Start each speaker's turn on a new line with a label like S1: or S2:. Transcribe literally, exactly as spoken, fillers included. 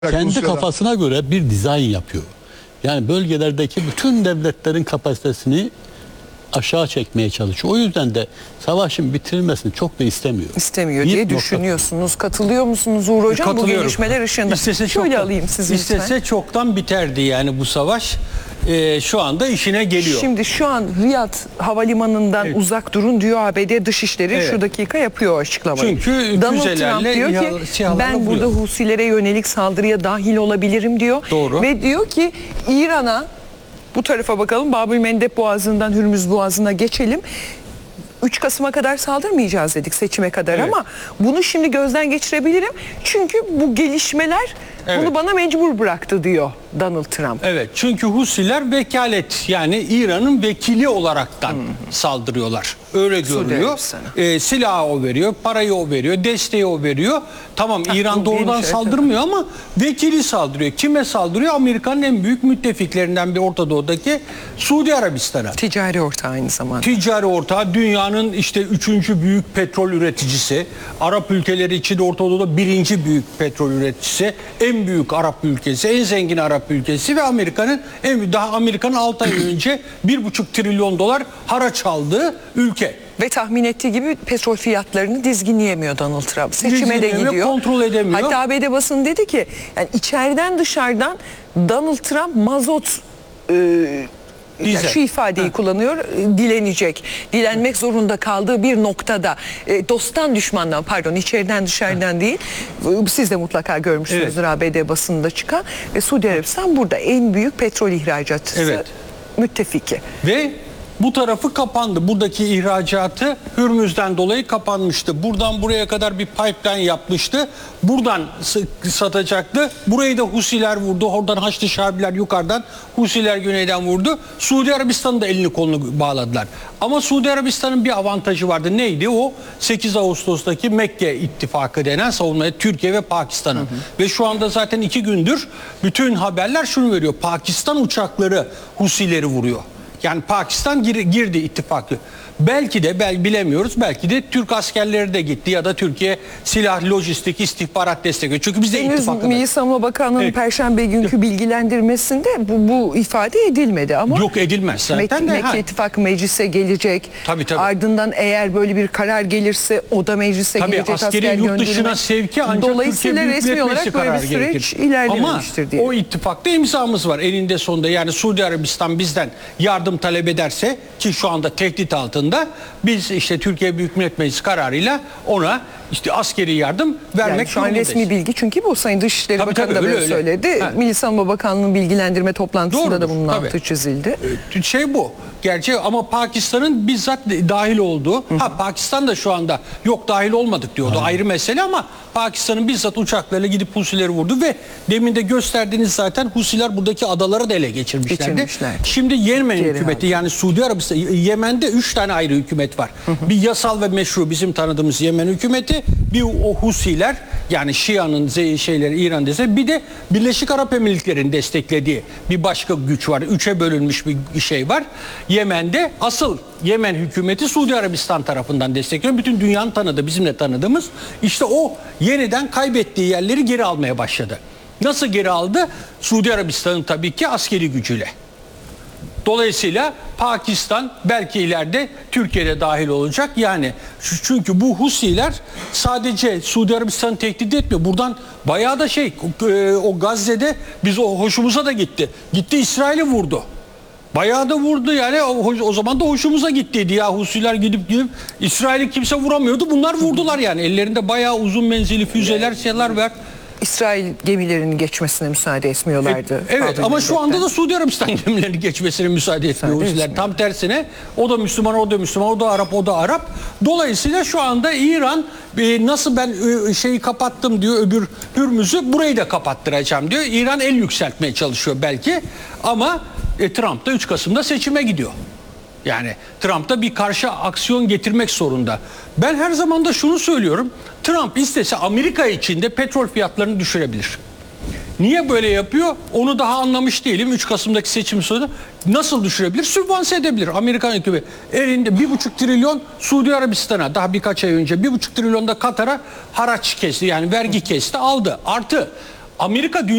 S1: Kendi
S2: Rusya'da.
S1: kafasına göre bir dizayn yapıyor. Yani bölgelerdeki bütün devletlerin kapasitesini aşağı çekmeye çalışıyor. O yüzden de savaşın bitirilmesini çok da istemiyor.
S3: İstemiyor
S1: Bir
S3: diye
S1: nokta.
S3: düşünüyorsunuz. Katılıyor musunuz Uğur Hocam bu gelişmeler ışığında?
S4: İstese
S3: Şöyle
S4: çoktan,
S3: alayım sizi lütfen.
S4: İstese çoktan biterdi yani bu savaş. Ee, şu anda işine geliyor.
S3: Şimdi şu an Riyad Havalimanı'ndan
S4: Evet.
S3: uzak durun diyor A B D Dışişleri.
S4: Evet.
S3: Şu dakika yapıyor o açıklamayı.
S4: Çünkü
S3: Donald Trump
S4: füzelerle
S3: diyor ki
S4: İHA- SİHA'larla
S3: ben burada
S4: vuruyor.
S3: Husilere yönelik saldırıya dahil olabilirim diyor.
S4: Doğru.
S3: Ve diyor ki İran'a, bu tarafa bakalım, Babül Mendeb Boğazı'ndan Hürmüz Boğazı'na geçelim. üç Kasım'a kadar saldırmayacağız dedik, seçime kadar,
S4: Evet.
S3: ama bunu şimdi gözden geçirebilirim. Çünkü bu gelişmeler
S4: Evet.
S3: bunu bana mecbur bıraktı diyor Donald Trump.
S4: Evet, çünkü Husiler vekalet, yani İran'ın vekili olaraktan saldırıyorlar. Öyle görülüyor.
S3: Arabistan'a.
S4: Ee, silahı o veriyor, parayı o veriyor, desteği o veriyor. Tamam, İran
S3: bu
S4: doğrudan
S3: geniş, evet,
S4: saldırmıyor ama vekili saldırıyor. Kime saldırıyor? Amerika'nın en büyük müttefiklerinden bir Orta Doğu'daki Suudi Arabistan'a.
S3: Ticari ortağı aynı zamanda.
S4: Ticari ortağı, dünyanın işte üçüncü büyük petrol üreticisi, Arap ülkeleri için Orta Doğu'da birinci büyük petrol üreticisi, en büyük Arap ülkesi, en zengin Arap ülkesi ve Amerika'nın en daha Amerika'nın altı ay önce bir buçuk trilyon dolar haraç aldığı ülke.
S3: Ve tahmin ettiği gibi petrol fiyatlarını dizginleyemiyor Donald Trump. Seçime de
S4: Dizginleyemiyor,
S3: gidiyor.
S4: kontrol edemiyor.
S3: Hatta A B D basını dedi ki yani içeriden dışarıdan Donald Trump mazot e,
S4: Dizel.
S3: şu ifadeyi
S4: Ha.
S3: kullanıyor, e, dilenecek. Dilenmek zorunda kaldığı bir noktada e, dosttan düşmandan, pardon, içeriden dışarıdan değil. E, Siz de mutlaka görmüşsünüzdür,
S4: Evet.
S3: A B D basınında çıkan. Ve Suudi Arabistan burada en büyük petrol ihracatçısı,
S4: Evet.
S3: müttefiki.
S4: Ve bu tarafı kapandı. Buradaki ihracatı Hürmüz'den dolayı kapanmıştı. Buradan buraya kadar bir pipeline yapmıştı. Buradan satacaktı. Burayı da Husiler vurdu. Oradan Haçlı Şabiler yukarıdan, Husiler güneyden vurdu. Suudi Arabistan'ın da elini kolunu bağladılar. Ama Suudi Arabistan'ın bir avantajı vardı. Neydi o? sekiz Ağustos'taki Mekke ittifakı denen savunmaya Türkiye ve Pakistan'ın. Ve şu anda zaten iki gündür bütün haberler şunu veriyor. Pakistan uçakları Husileri vuruyor. Yani Pakistan gir, girdi ittifakı. Belki de bel, bilemiyoruz. Belki de Türk askerleri de gitti ya da Türkiye silah, lojistik, istihbarat destekliyor. Çünkü biz de
S3: Henüz
S4: ittifakta.
S3: Milli Savunma Bakanlığı'nın
S4: Evet.
S3: Perşembe günkü bilgilendirmesinde bu, bu ifade edilmedi ama
S4: Yok, edilmez zaten
S3: Mek-
S4: de.
S3: Mekke
S4: Ha.
S3: İttifakı meclise gelecek.
S4: Tabii, tabii.
S3: Ardından eğer böyle bir karar gelirse o da meclise
S4: Tabii
S3: gelecek,
S4: askeri
S3: asker
S4: yurt dışına
S3: gönderimi.
S4: sevki ancak
S3: Dolayısıyla
S4: Türkiye
S3: resmi
S4: Büyük Millet
S3: olarak
S4: Meclisi
S3: böyle bir
S4: kararı
S3: süreç
S4: gerekir.
S3: ilerlememiştir
S4: Ama
S3: diye.
S4: o ittifakta imzamız var eninde sonunda. Yani Suudi Arabistan bizden yardım talep ederse, ki şu anda tehdit altında, biz işte Türkiye Büyük Millet Meclisi kararıyla ona işte askeri yardım vermek
S3: Yani şu an
S4: zorundayız.
S3: resmi bilgi, çünkü bu Sayın Dışişleri
S4: Tabii,
S3: Bakanı
S4: tabii,
S3: da
S4: öyle,
S3: böyle
S4: öyle.
S3: söyledi.
S4: Ha.
S3: Milli Savunma Bakanlığı'nın bilgilendirme toplantısında
S4: Doğrudur,
S3: da bunun
S4: tabii.
S3: altı çizildi.
S4: Şey bu. Gerçi ama Pakistan'ın bizzat dahil olduğu. Ha, Pakistan da şu anda yok dahil olmadık diyordu. Aynen. Ayrı mesele ama Pakistan'ın bizzat uçaklarıyla gidip Husileri vurdu ve demin de gösterdiğiniz zaten Husiler buradaki adaları da ele geçirmişlerdi.
S3: Geçirmişler.
S4: Şimdi Yemen
S3: Geri
S4: hükümeti
S3: aldı.
S4: yani Suudi Arabistan, Yemen'de üç tane ayrı hükümet var. Bir yasal ve meşru bizim tanıdığımız Yemen hükümeti, bir o Husiler yani Şia'nın şeyleri İran dese, bir de Birleşik Arap Emirlikleri'nin desteklediği bir başka güç var. Üçe bölünmüş bir şey var. Yemen'de asıl Yemen hükümeti Suudi Arabistan tarafından destekleniyor. Bütün dünyanın tanıdığı, bizim de tanıdığımız, işte o yeniden kaybettiği yerleri geri almaya başladı. Nasıl geri aldı? Suudi Arabistan'ın tabii ki askeri gücüyle. Dolayısıyla Pakistan belki ileride Türkiye'de dahil olacak. Yani çünkü bu Husiler sadece Suudi Arabistan'ı tehdit etmiyor. Buradan bayağı da şey o Gazze'de biz o hoşumuza da gitti. Gitti İsrail'i vurdu. Bayağı da vurdu yani o, o zaman da hoşumuza gittiydi ya, Husiler gidip gidip İsrail'i kimse vuramıyordu. Bunlar vurdular yani. Ellerinde bayağı uzun menzilli füzeler, şeyler var.
S3: İsrail gemilerinin geçmesine müsaade etmiyorlardı.
S4: Evet,
S3: Babül
S4: ama şu anda
S3: Mendeb'ten.
S4: da Suudi Arabistan gemilerinin geçmesine müsaade etmiyor
S3: Müsaade
S4: Husiler.
S3: etmiyor.
S4: Tam tersine o da Müslüman, o da Müslüman, o da Arap, o da Arap. Dolayısıyla şu anda İran e, nasıl ben e, şeyi kapattım diyor, öbür Hürmüz'ü burayı da kapattıracağım diyor. İran el yükseltmeye çalışıyor belki ama e, Trump da üç Kasım'da seçime gidiyor. Yani Trump da bir karşı aksiyon getirmek zorunda. Ben her zaman da şunu söylüyorum. Trump istese Amerika içinde petrol fiyatlarını düşürebilir. Niye böyle yapıyor? Onu daha anlamış değilim. üç Kasım'daki seçim sonunda nasıl düşürebilir? Sübvanse edebilir. Amerikan hükümeti elinde bir buçuk trilyon Suudi Arabistan'a daha birkaç ay önce bir buçuk trilyon da Katar'a haraç kesti. Yani vergi kesti, aldı. Artı Amerika